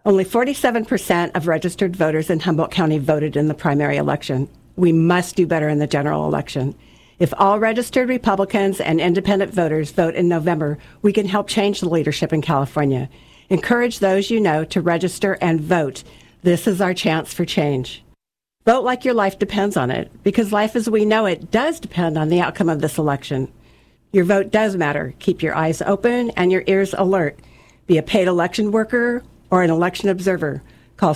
Only 47% of registered voters in Humboldt County voted in the primary election. We must do better in the general election. If all registered Republicans and independent voters vote in November, we can help change the leadership in California. Encourage those you know to register and vote. This is our chance for change. Vote like your life depends on it, because life as we know it does depend on the outcome of this election. Your vote does matter. Keep your eyes open and your ears alert. Be a paid election worker or an election observer. Call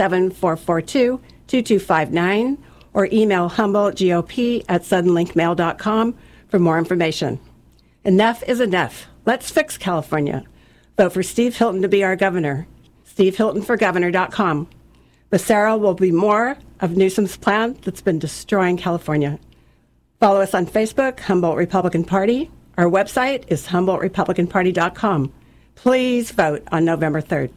707-442-2259 or email HumboldtGOP@suddenlinkmail.com for more information. Enough is enough. Let's fix California. Vote for Steve Hilton to be our governor. SteveHiltonForGovernor.com. Becerra will be more of Newsom's plan that's been destroying California. Follow us on Facebook, Humboldt Republican Party. Our website is HumboldtRepublicanParty.com. Please vote on November 3rd.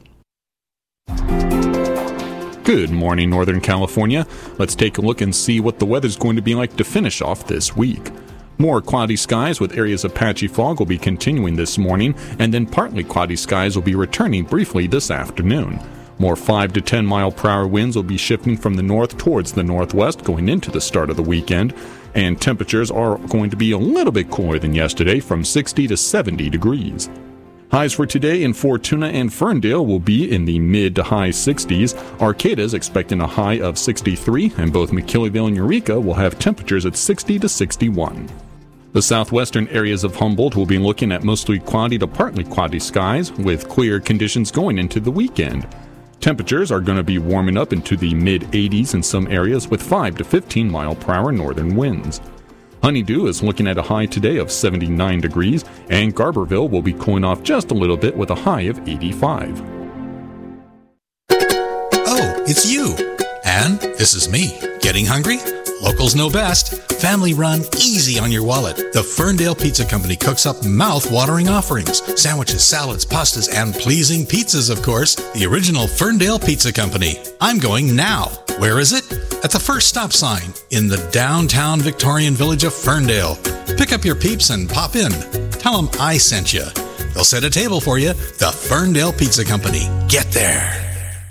Good morning, Northern California. Let's take a look and see what the weather's going to be like to finish off this week. More cloudy skies with areas of patchy fog will be continuing this morning, and then partly cloudy skies will be returning briefly this afternoon. More 5 to 10 mile per hour winds will be shifting from the north towards the northwest going into the start of the weekend, and temperatures are going to be a little bit cooler than yesterday, from 60 to 70 degrees. Highs for today in Fortuna and Ferndale will be in the mid to high 60s. Arcata is expecting a high of 63, and both McKinleyville and Eureka will have temperatures at 60 to 61. The southwestern areas of Humboldt will be looking at mostly cloudy to partly cloudy skies, with clear conditions going into the weekend. Temperatures are going to be warming up into the mid-80s in some areas, with 5 to 15 mile per hour northern winds. Honeydew is looking at a high today of 79 degrees, and Garberville will be cooling off just a little bit with a high of 85. Oh, it's you. And this is me. Getting hungry? Locals know best. Family run, easy on your wallet. The Ferndale Pizza Company cooks up mouth-watering offerings. Sandwiches, salads, pastas, and pleasing pizzas, of course. The original Ferndale Pizza Company. I'm going now. Where is it? At the first stop sign in the downtown Victorian village of Ferndale. Pick up your peeps and pop in. Tell them I sent you. They'll set a table for you. The Ferndale Pizza Company. Get there.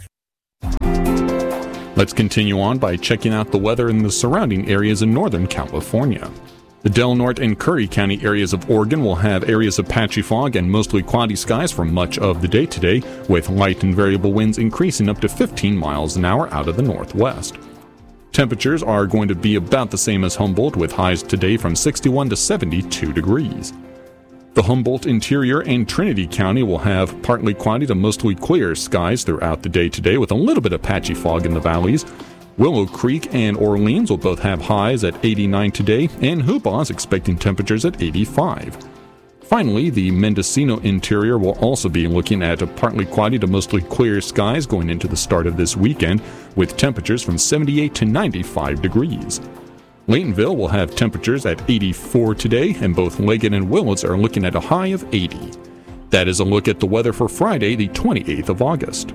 Let's continue on by checking out the weather in the surrounding areas in Northern California. The Del Norte and Curry County areas of Oregon will have areas of patchy fog and mostly cloudy skies for much of the day today, with light and variable winds increasing up to 15 miles an hour out of the northwest. Temperatures are going to be about the same as Humboldt, with highs today from 61 to 72 degrees. The Humboldt interior and Trinity County will have partly cloudy to mostly clear skies throughout the day today, with a little bit of patchy fog in the valleys. Willow Creek and Orleans will both have highs at 89 today, and Hoopaw is expecting temperatures at 85. Finally, the Mendocino interior will also be looking at a partly cloudy to mostly clear skies going into the start of this weekend, with temperatures from 78 to 95 degrees. Laytonville will have temperatures at 84 today, and both Leggett and Willits are looking at a high of 80. That is a look at the weather for Friday, the 28th of August.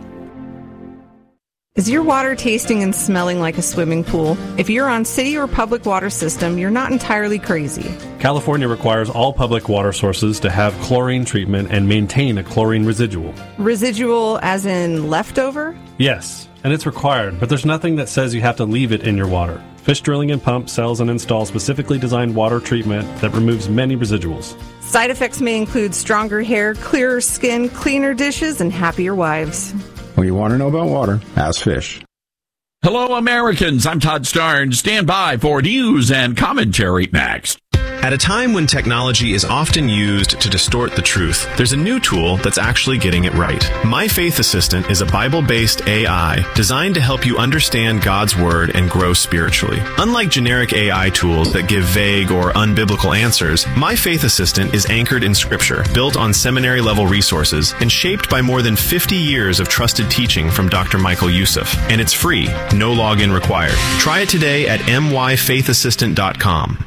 Is your water tasting and smelling like a swimming pool? If you're on city or public water system, you're not entirely crazy. California requires all public water sources to have chlorine treatment and maintain a chlorine residual. Residual as in leftover? Yes, and it's required, but there's nothing that says you have to leave it in your water. Fish Drilling and Pump sells and installs specifically designed water treatment that removes many residuals. Side effects may include stronger hair, clearer skin, cleaner dishes, and happier wives. When you want to know about water, ask Fish. Hello, Americans. I'm Todd Starn. Stand by for news and commentary next. At a time when technology is often used to distort the truth, there's a new tool that's actually getting it right. My Faith Assistant is a Bible-based AI designed to help you understand God's Word and grow spiritually. Unlike generic AI tools that give vague or unbiblical answers, My Faith Assistant is anchored in Scripture, built on seminary-level resources, and shaped by more than 50 years of trusted teaching from Dr. Michael Youssef. And it's free, no login required. Try it today at myfaithassistant.com.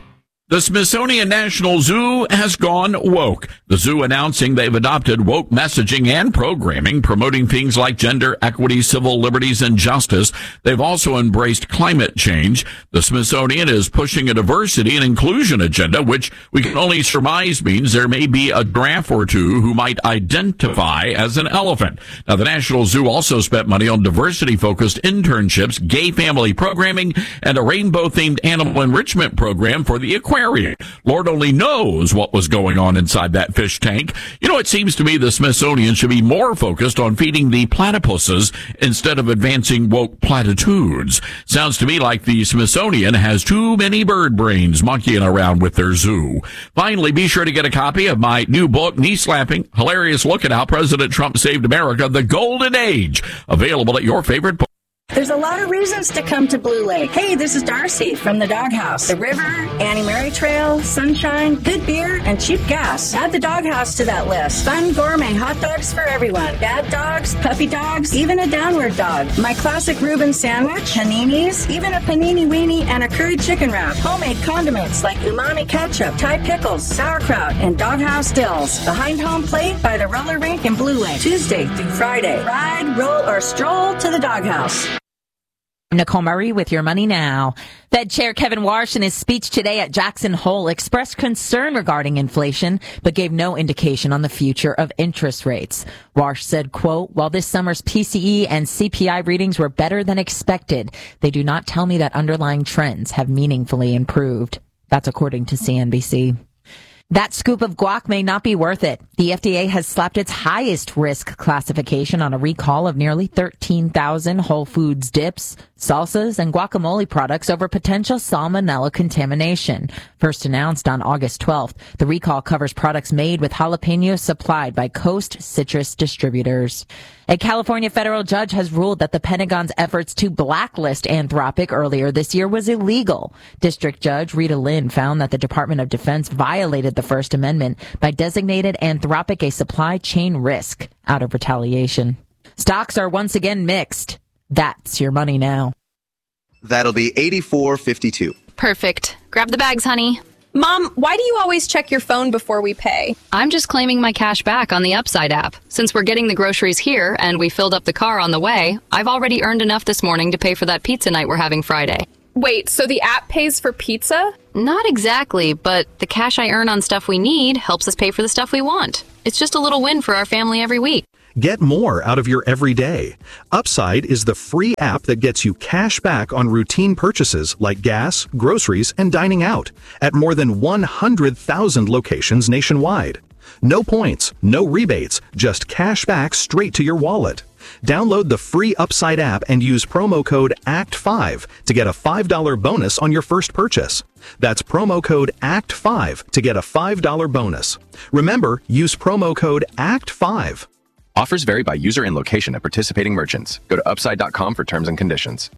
The Smithsonian National Zoo has gone woke. The zoo announcing they've adopted woke messaging and programming, promoting things like gender, equity, civil liberties, and justice. They've also embraced climate change. The Smithsonian is pushing a diversity and inclusion agenda, which we can only surmise means there may be a giraffe or two who might identify as an elephant. Now, the National Zoo also spent money on diversity-focused internships, gay family programming, and a rainbow-themed animal enrichment program for the aquarium. Lord only knows what was going on inside that fish tank. You know, it seems to me the Smithsonian should be more focused on feeding the platypuses instead of advancing woke platitudes. Sounds to me like the Smithsonian has too many bird brains monkeying around with their zoo. Finally, be sure to get a copy of my new book, knee-slapping, hilarious look at how President Trump saved America, The Golden Age, available at your favorite book. There's a lot of reasons to come to Blue Lake. Hey, this is Darcy from the Doghouse. The river, Annie Mary Trail, sunshine, good beer, and cheap gas. Add the Doghouse to that list. Fun gourmet hot dogs for everyone. Bad dogs, puppy dogs, even a downward dog. My classic Reuben sandwich, paninis, even a panini weenie, and a curried chicken wrap. Homemade condiments like umami ketchup, Thai pickles, sauerkraut, and Doghouse dills. Behind home plate by the roller rink in Blue Lake. Tuesday through Friday. Ride, roll, or stroll to the Doghouse. Nicole Murray with your Money Now. Fed Chair Kevin Warsh in his speech today at Jackson Hole expressed concern regarding inflation, but gave no indication on the future of interest rates. Warsh said, quote, while this summer's PCE and CPI readings were better than expected, they do not tell me that underlying trends have meaningfully improved. That's according to CNBC. That scoop of guac may not be worth it. The FDA has slapped its highest risk classification on a recall of nearly 13,000 Whole Foods dips, salsas, and guacamole products over potential salmonella contamination. First announced on August 12th, the recall covers products made with jalapenos supplied by Coast Citrus Distributors. A California federal judge has ruled that the Pentagon's efforts to blacklist Anthropic earlier this year was illegal. District Judge Rita Lynn found that the Department of Defense violated the First Amendment by designating Anthropic a supply chain risk out of retaliation. Stocks are once again mixed. That's your Money Now. That'll be $84.52. Perfect. Grab the bags, honey. Mom, why do you always check your phone before we pay? I'm just claiming my cash back on the Upside app. Since we're getting the groceries here and we filled up the car on the way, I've already earned enough this morning to pay for that pizza night we're having Friday. Wait, so the app pays for pizza? Not exactly, but the cash I earn on stuff we need helps us pay for the stuff we want. It's just a little win for our family every week. Get more out of your everyday. Upside is the free app that gets you cash back on routine purchases like gas, groceries, and dining out at more than 100,000 locations nationwide. No points, no rebates, just cash back straight to your wallet. Download the free Upside app and use promo code ACT5 to get a $5 bonus on your first purchase. That's promo code ACT5 to get a $5 bonus. Remember, use promo code ACT5. Offers vary by user and location at participating merchants. Go to upside.com for terms and conditions.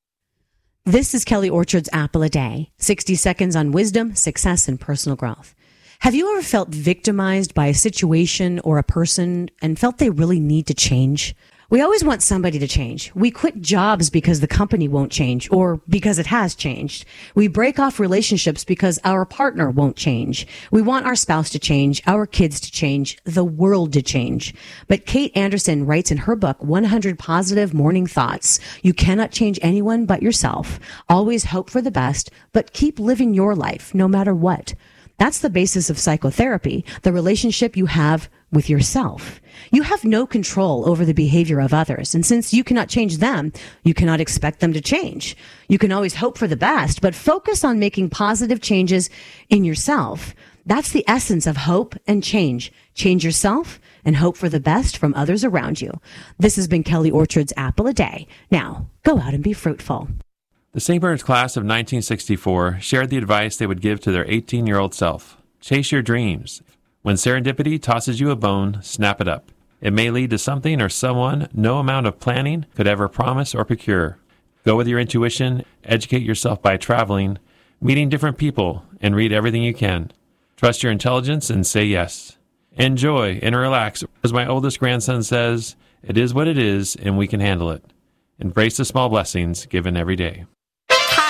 This is Kelly Orchard's Apple a Day. 60 seconds on wisdom, success, and personal growth. Have you ever felt victimized by a situation or a person and felt they really need to change? We always want somebody to change. We quit jobs because the company won't change or because it has changed. We break off relationships because our partner won't change. We want our spouse to change, our kids to change, the world to change. But Kate Anderson writes in her book, 100 Positive Morning Thoughts, you cannot change anyone but yourself. Always hope for the best, but keep living your life no matter what. That's the basis of psychotherapy, the relationship you have with yourself. You have no control over the behavior of others, and since you cannot change them, you cannot expect them to change. You can always hope for the best, but focus on making positive changes in yourself. That's the essence of hope and change. Change yourself and hope for the best from others around you. This has been Kelly Orchard's Apple a Day. Now, go out and be fruitful. The St. Bernard's class of 1964 shared the advice they would give to their 18-year-old self. Chase your dreams. When serendipity tosses you a bone, snap it up. It may lead to something or someone no amount of planning could ever promise or procure. Go with your intuition, educate yourself by traveling, meeting different people, and read everything you can. Trust your intelligence and say yes. Enjoy and relax. As my oldest grandson says, it is what it is and we can handle it. Embrace the small blessings given every day. Hi,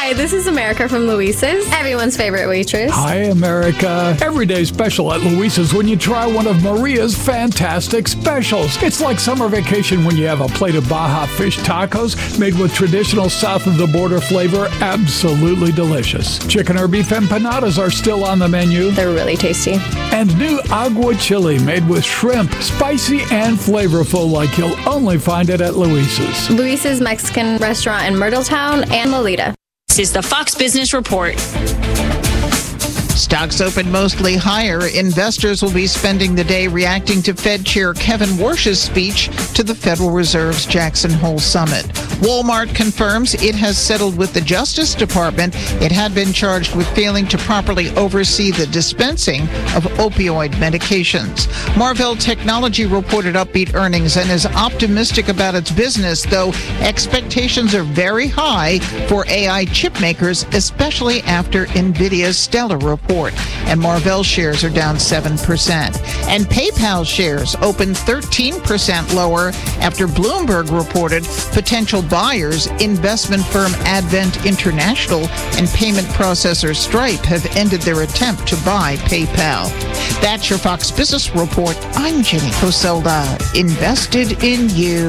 Hi, this is America from Luisa's, everyone's favorite waitress. Hi, America. Every day special at Luisa's when you try one of Maria's fantastic specials. It's like summer vacation when you have a plate of Baja fish tacos made with traditional south of the border flavor. Absolutely delicious. Chicken or beef empanadas are still on the menu. They're really tasty. And new agua chili made with shrimp, spicy and flavorful like you'll only find it at Luisa's. Luisa's Mexican restaurant in Myrtletown and Lolita. This is the Fox Business Report. Stocks open mostly higher. Investors will be spending the day reacting to Fed Chair Kevin Warsh's speech to the Federal Reserve's Jackson Hole Summit. Walmart confirms it has settled with the Justice Department. It had been charged with failing to properly oversee the dispensing of opioid medications. Marvell Technology reported upbeat earnings and is optimistic about its business, though expectations are very high for AI chip makers, especially after NVIDIA's stellar report. And Marvell shares are down 7%. And PayPal shares opened 13% lower after Bloomberg reported potential buyers, investment firm Advent International and payment processor Stripe, have ended their attempt to buy PayPal. That's your Fox Business Report. I'm Jenny Coselda. Invested in you.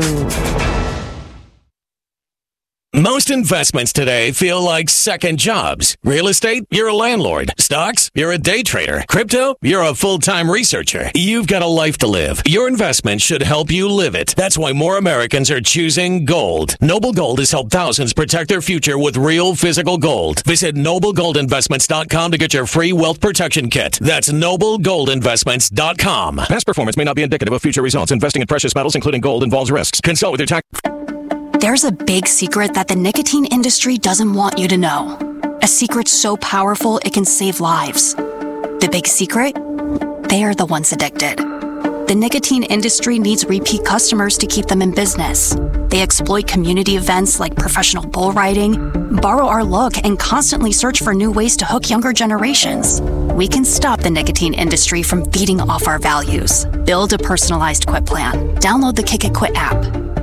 Most investments today feel like second jobs. Real estate, you're a landlord. Stocks, you're a day trader. Crypto, you're a full-time researcher. You've got a life to live. Your investment should help you live it. That's why more Americans are choosing gold. Noble Gold has helped thousands protect their future with real physical gold. Visit NobleGoldInvestments.com to get your free wealth protection kit. That's NobleGoldInvestments.com. Past performance may not be indicative of future results. Investing in precious metals, including gold, involves risks. Consult with your tax... There's a big secret that the nicotine industry doesn't want you to know. A secret so powerful it can save lives. The big secret? They are the ones addicted. The nicotine industry needs repeat customers to keep them in business. They exploit community events like professional bull riding, borrow our look, and constantly search for new ways to hook younger generations. We can stop the nicotine industry from feeding off our values. Build a personalized quit plan. Download the Kick It Quit app.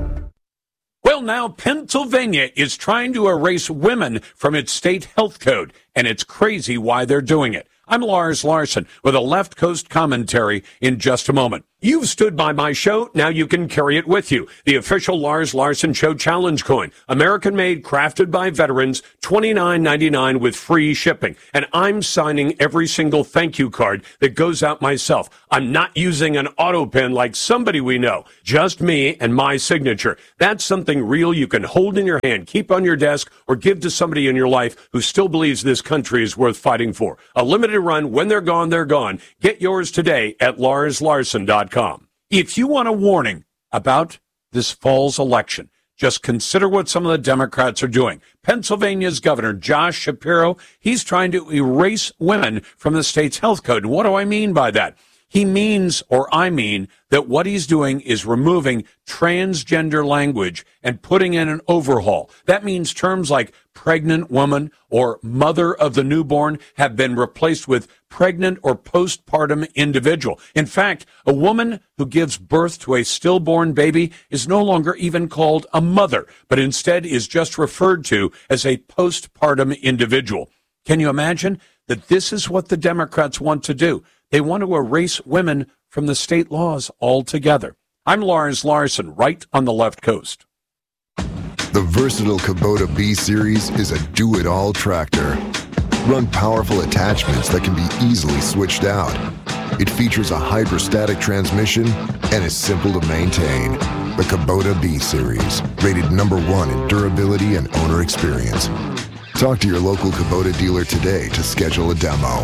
Well, now Pennsylvania is trying to erase women from its state health code, and it's crazy why they're doing it. I'm Lars Larson with a Left Coast commentary in just a moment. You've stood by my show, now you can carry it with you. The official Lars Larson Show Challenge coin, American-made, crafted by veterans, $29.99 with free shipping. And I'm signing every single thank you card that goes out myself. I'm not using an auto pen like somebody we know, just me and my signature. That's something real you can hold in your hand, keep on your desk, or give to somebody in your life who still believes this country is worth fighting for. A limited run, when they're gone, they're gone. Get yours today at LarsLarson.com. If you want a warning about this fall's election, just consider what some of the Democrats are doing. Pennsylvania's Governor Josh Shapiro, he's trying to erase women from the state's health code. What do I mean by that? He means, or I mean, that what he's doing is removing transgender language and putting in an overhaul. That means terms like pregnant woman or mother of the newborn have been replaced with pregnant or postpartum individual. In fact, a woman who gives birth to a stillborn baby is no longer even called a mother, but instead is just referred to as a postpartum individual. Can you imagine that this is what the Democrats want to do? They want to erase women from the state laws altogether. I'm Lars Larson, right on the left coast. The versatile Kubota B-Series is a do-it-all tractor. Run powerful attachments that can be easily switched out. It features a hydrostatic transmission and is simple to maintain. The Kubota B-Series, rated #1 in durability and owner experience. Talk to your local Kubota dealer today to schedule a demo.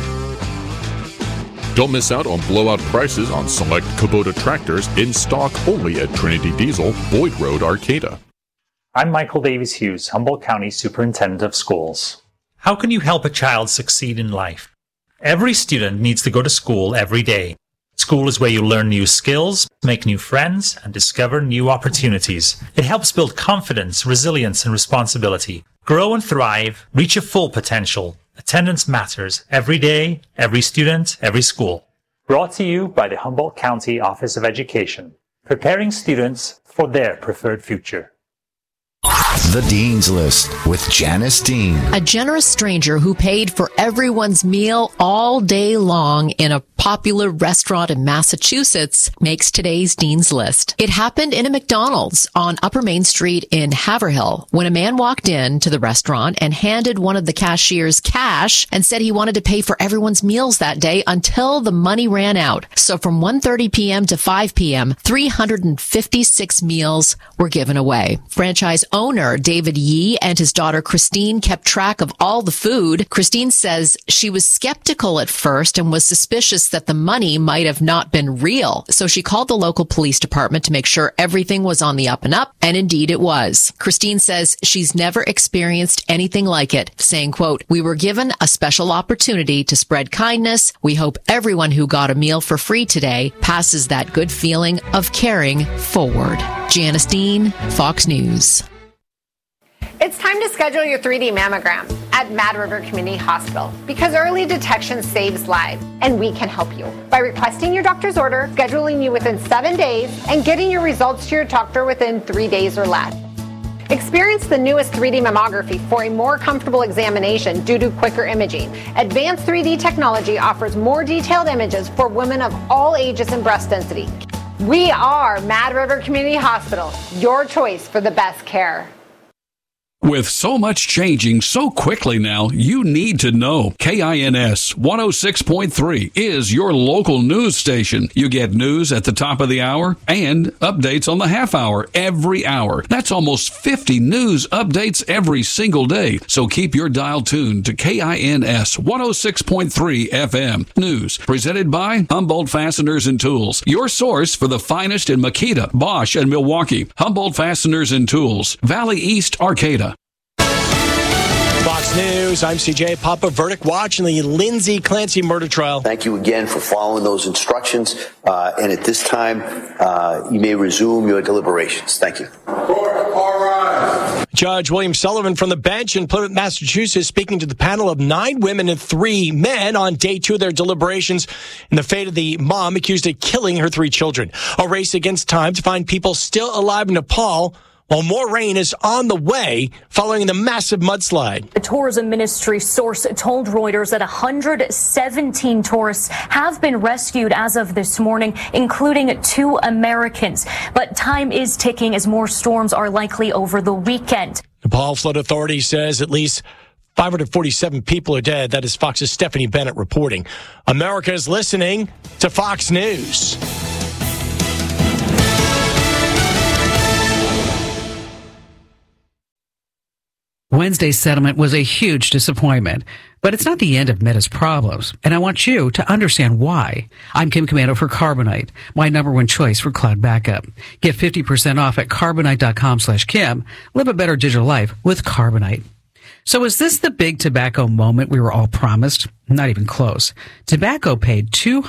Don't miss out on blowout prices on select Kubota tractors in stock only at Trinity Diesel, Boyd Road, Arcata. I'm Michael Davies Hughes, Humboldt County Superintendent of Schools. How can you help a child succeed in life? Every student needs to go to school every day. School is where you learn new skills, make new friends, and discover new opportunities. It helps build confidence, resilience, and responsibility. Grow and thrive, reach your full potential. Attendance matters every day, every student, every school. Brought to you by the Humboldt County Office of Education, preparing students for their preferred future. The Dean's List with Janice Dean. A generous stranger who paid for everyone's meal all day long in a popular restaurant in Massachusetts makes today's Dean's List. It happened in a McDonald's on Upper Main Street in Haverhill when a man walked in to the restaurant and handed one of the cashiers cash and said he wanted to pay for everyone's meals that day until the money ran out. So from 1:30 p.m. to 5 p.m., 356 meals were given away. Franchise owner David Yee and his daughter Christine kept track of all the food. Christine says she was skeptical at first and was suspicious that the money might have not been real. So she called the local police department to make sure everything was on the up and up, and indeed it was. Christine says she's never experienced anything like it, saying, quote, "We were given a special opportunity to spread kindness. We hope everyone who got a meal for free today passes that good feeling of caring forward." Janice Dean, Fox News. It's time to schedule your 3D mammogram at Mad River Community Hospital because early detection saves lives, and we can help you by requesting your doctor's order, scheduling you within 7 days, and getting your results to your doctor within 3 days or less. Experience the newest 3D mammography for a more comfortable examination due to quicker imaging. Advanced 3D technology offers more detailed images for women of all ages and breast density. We are Mad River Community Hospital, your choice for the best care. With so much changing so quickly now, you need to know. KINS 106.3 is your local news station. You get news at the top of the hour and updates on the half hour every hour. That's almost 50 news updates every single day. So keep your dial tuned to KINS 106.3 FM. News presented by Humboldt Fasteners and Tools, your source for the finest in Makita, Bosch, and Milwaukee. Humboldt Fasteners and Tools, Valley East, Arcata. Fox News, I'm CJ Papa. Verdict watch in the Lindsay Clancy murder trial. Thank you again for following those instructions. And at this time, you may resume your deliberations. Thank you. Judge William Sullivan from the bench in Plymouth, Massachusetts, speaking to the panel of 9 women and 3 men on day 2 of their deliberations in the fate of the mom accused of killing her 3 children. A race against time to find people still alive in Nepal, while more rain is on the way following the massive mudslide. The tourism ministry source told Reuters that 117 tourists have been rescued as of this morning, including 2 Americans. But time is ticking as more storms are likely over the weekend. Nepal Flood Authority says at least 547 people are dead. That is Fox's Stephanie Bennett reporting. America is listening to Fox News. Wednesday's settlement was a huge disappointment, but it's not the end of Meta's problems, and I want you to understand why. I'm Kim Commando for Carbonite, my #1 choice for cloud backup. Get 50% off at Carbonite.com/Kim. Live a better digital life with Carbonite. So is this the big tobacco moment we were all promised? Not even close. Tobacco paid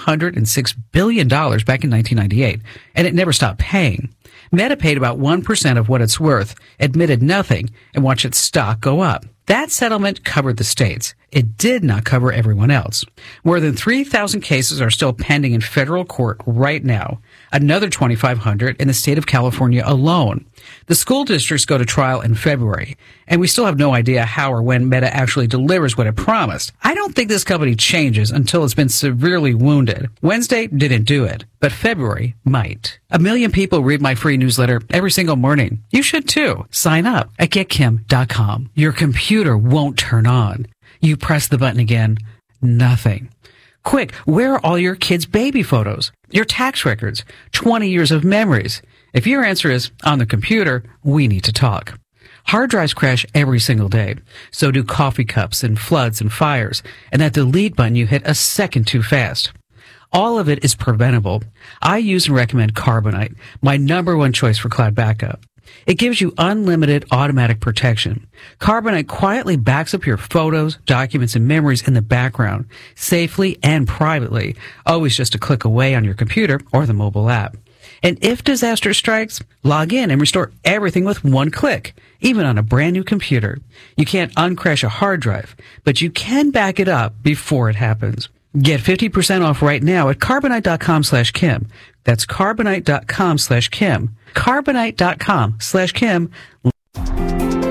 $206 billion back in 1998, and it never stopped paying. Meta paid about 1% of what it's worth, admitted nothing, and watched its stock go up. That settlement covered the states. It did not cover everyone else. More than 3,000 cases are still pending in federal court right now. Another 2,500 in the state of California alone. The school districts go to trial in February, and we still have no idea how or when Meta actually delivers what it promised. I don't think this company changes until it's been severely wounded. Wednesday didn't do it, but February might. 1 million people read my free newsletter every single morning. You should too. Sign up at getkim.com. Your computer won't turn on. You press the button again, nothing. Quick, where are all your kids' baby photos? Your tax records? 20 years of memories? If your answer is on the computer, we need to talk. Hard drives crash every single day. So do coffee cups and floods and fires. And that delete button you hit a second too fast. All of it is preventable. I use and recommend Carbonite, my #1 choice for cloud backup. It gives you unlimited automatic protection. Carbonite quietly backs up your photos, documents, and memories in the background, safely and privately, always just a click away on your computer or the mobile app. And if disaster strikes, log in and restore everything with 1 click, even on a brand new computer. You can't uncrash a hard drive, but you can back it up before it happens. Get 50% off right now at Carbonite.com/Kim. That's Carbonite.com/Kim. Carbonite.com/Kim.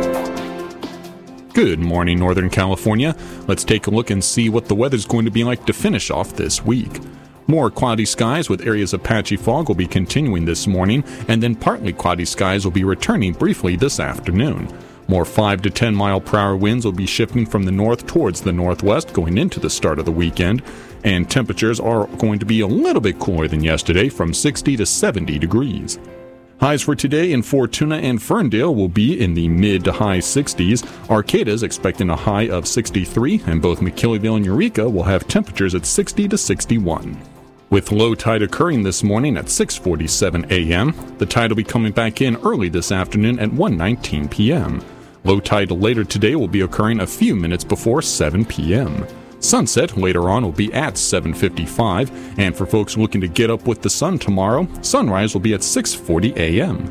Good morning, Northern California. Let's take a look and see what the weather's going to be like to finish off this week. More cloudy skies with areas of patchy fog will be continuing this morning, and then partly cloudy skies will be returning briefly this afternoon. More 5 to 10 mile per hour winds will be shifting from the north towards the northwest going into the start of the weekend, and temperatures are going to be a little bit cooler than yesterday, from 60 to 70 degrees. Highs for today in Fortuna and Ferndale will be in the mid to high 60s. Arcata is expecting a high of 63, and both McKinleyville and Eureka will have temperatures at 60 to 61. With low tide occurring this morning at 6:47 a.m., the tide will be coming back in early this afternoon at 1:19 p.m. Low tide later today will be occurring a few minutes before 7 p.m. Sunset later on will be at 7:55, and for folks looking to get up with the sun tomorrow, sunrise will be at 6:40 a.m.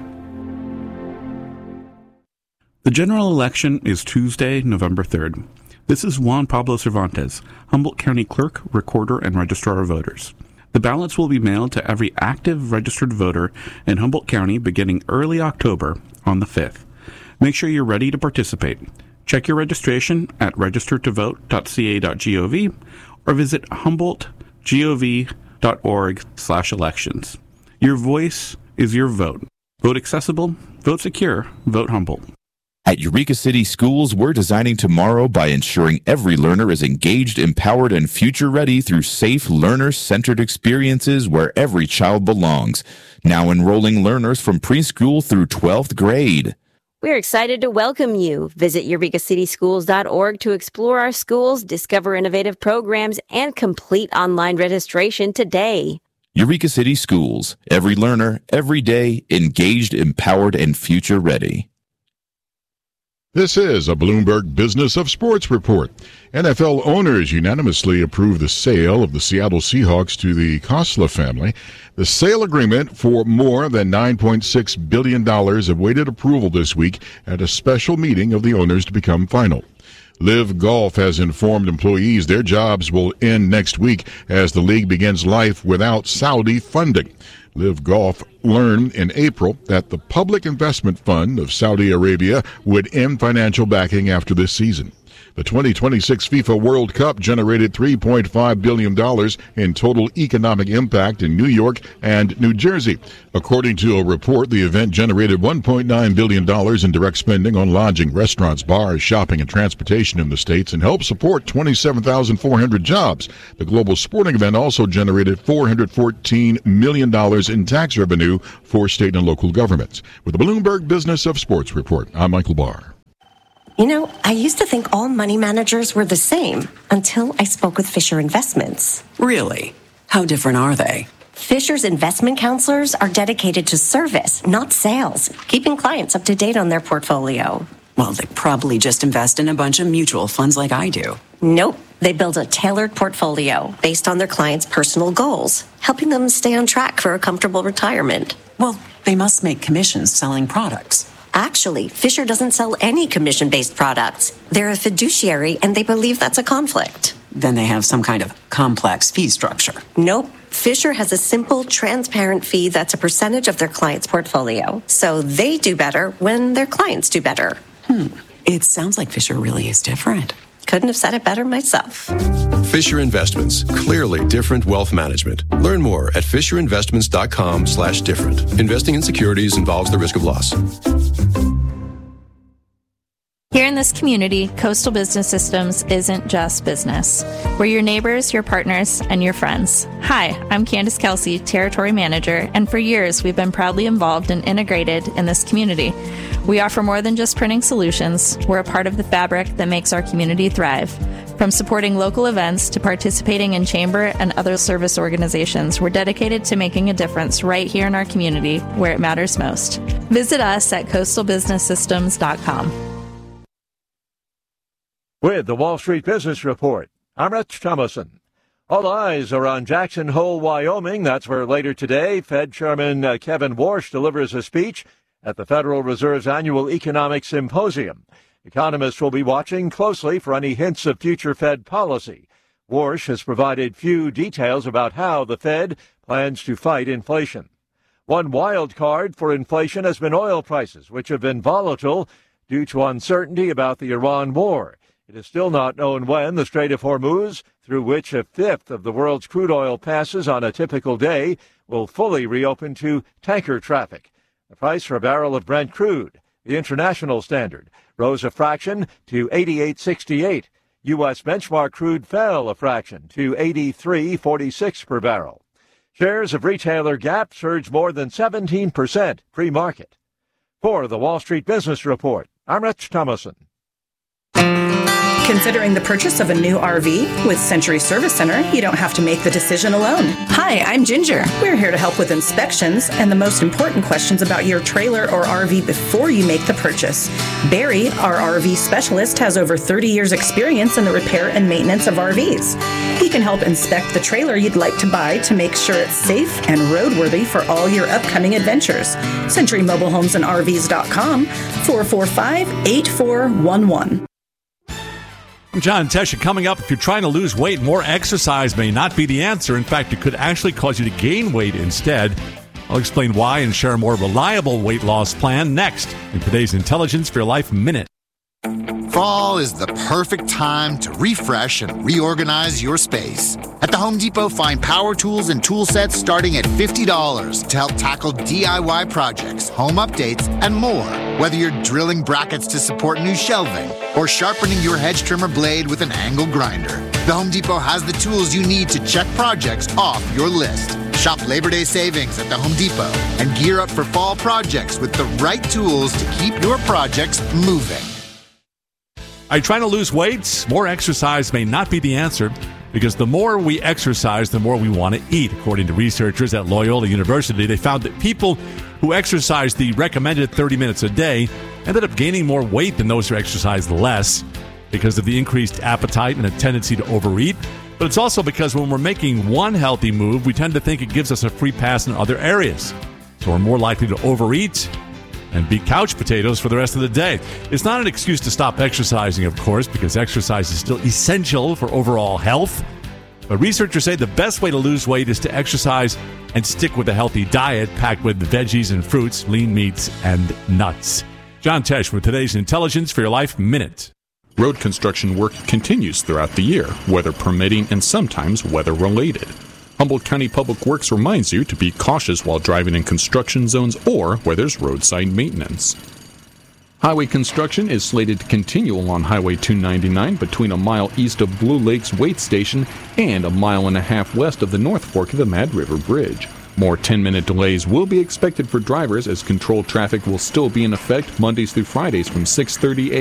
The general election is Tuesday, November 3rd. This is Juan Pablo Cervantes, Humboldt County Clerk, Recorder, and Registrar of Voters. The ballots will be mailed to every active registered voter in Humboldt County beginning early October on the 5th. Make sure you're ready to participate. Check your registration at registertovote.ca.gov or visit humboldtgov.org/elections. Your voice is your vote. Vote accessible, vote secure, vote Humboldt. At Eureka City Schools, we're designing tomorrow by ensuring every learner is engaged, empowered, and future-ready through safe, learner-centered experiences where every child belongs. Now enrolling learners from preschool through 12th grade. We're excited to welcome you. Visit eurekcityschools.org to explore our schools, discover innovative programs, and complete online registration today. Eureka City Schools. Every learner, every day, engaged, empowered, and future-ready. This is a Bloomberg Business of Sports report. NFL owners unanimously approved the sale of the Seattle Seahawks to the Khosla family. The sale agreement for more than $9.6 billion awaited approval this week at a special meeting of the owners to become final. Live Golf has informed employees their jobs will end next week as the league begins life without Saudi funding. Live Golf learned in April that the Public Investment Fund of Saudi Arabia would end financial backing after this season. The 2026 FIFA World Cup generated $3.5 billion in total economic impact in New York and New Jersey. According to a report, the event generated $1.9 billion in direct spending on lodging, restaurants, bars, shopping, and transportation in the states and helped support 27,400 jobs. The global sporting event also generated $414 million in tax revenue for state and local governments. With the Bloomberg Business of Sports report, I'm Michael Barr. You know, I used to think all money managers were the same until I spoke with Fisher Investments. Really? How different are they? Fisher's investment counselors are dedicated to service, not sales, keeping clients up to date on their portfolio. Well, they probably just invest in a bunch of mutual funds like I do. Nope. They build a tailored portfolio based on their clients' personal goals, helping them stay on track for a comfortable retirement. Well, they must make commissions selling products. Actually, Fisher doesn't sell any commission-based products. They're a fiduciary, and they believe that's a conflict. Then they have some kind of complex fee structure. Nope. Fisher has a simple, transparent fee that's a percentage of their client's portfolio. So they do better when their clients do better. It sounds like Fisher really is different. Couldn't have said it better myself. Fisher Investments. Clearly different wealth management. Learn more at fisherinvestments.com/different. Investing in securities involves the risk of loss. Here in this community, Coastal Business Systems isn't just business. We're your neighbors, your partners, and your friends. Hi, I'm Candace Kelsey, Territory Manager, and for years we've been proudly involved and integrated in this community. We offer more than just printing solutions. We're a part of the fabric that makes our community thrive. From supporting local events to participating in chamber and other service organizations, we're dedicated to making a difference right here in our community where it matters most. Visit us at coastalbusinesssystems.com. With the Wall Street Business Report, I'm Rich Thomason. All eyes are on Jackson Hole, Wyoming. That's where later today, Fed Chairman Kevin Warsh delivers a speech at the Federal Reserve's annual Economic Symposium. Economists will be watching closely for any hints of future Fed policy. Warsh has provided few details about how the Fed plans to fight inflation. One wild card for inflation has been oil prices, which have been volatile due to uncertainty about the Iran war. It is still not known when the Strait of Hormuz, through which a fifth of the world's crude oil passes on a typical day, will fully reopen to tanker traffic. The price for a barrel of Brent crude, the international standard, rose a fraction to $88.68. U.S. benchmark crude fell a fraction to $83.46 per barrel. Shares of retailer Gap surged more than 17% pre-market. For the Wall Street Business Report, I'm Rich Thomason. Considering the purchase of a new RV? With Century Service Center, you don't have to make the decision alone. Hi, I'm Ginger. We're here to help with inspections and the most important questions about your trailer or RV before you make the purchase. Barry, our RV specialist, has over 30 years experience in the repair and maintenance of RVs. He can help inspect the trailer you'd like to buy to make sure it's safe and roadworthy for all your upcoming adventures. CenturyMobileHomesandRVs.com, 445-8411. I'm John Tesh. Coming up, if you're trying to lose weight, more exercise may not be the answer. In fact, it could actually cause you to gain weight instead. I'll explain why and share a more reliable weight loss plan next in today's Intelligence for Your Life Minute. Fall is the perfect time to refresh and reorganize your space. At the Home Depot, find power tools and tool sets starting at $50 to help tackle DIY projects, home updates, and more. Whether you're drilling brackets to support new shelving or sharpening your hedge trimmer blade with an angle grinder, the Home Depot has the tools you need to check projects off your list. Shop Labor Day savings at the Home Depot and gear up for fall projects with the right tools to keep your projects moving. Are you trying to lose weight? More exercise may not be the answer because the more we exercise, the more we want to eat. According to researchers at Loyola University, they found that people who exercise the recommended 30 minutes a day ended up gaining more weight than those who exercised less because of the increased appetite and a tendency to overeat. But it's also because when we're making one healthy move, we tend to think it gives us a free pass in other areas. So we're more likely to overeat and be couch potatoes for the rest of the day. It's not an excuse to stop exercising, of course, because exercise is still essential for overall health. But researchers say the best way to lose weight is to exercise and stick with a healthy diet packed with veggies and fruits, lean meats, and nuts. John Tesh with today's Intelligence for Your Life Minute. Road construction work continues throughout the year, weather permitting and sometimes weather-related. Humboldt County Public Works reminds you to be cautious while driving in construction zones or where there's roadside maintenance. Highway construction is slated to continue along Highway 299 between a mile east of Blue Lake's Wait Station and a mile and a half west of the North Fork of the Mad River Bridge. More 10-minute delays will be expected for drivers as controlled traffic will still be in effect Mondays through Fridays from 6:30 a.m.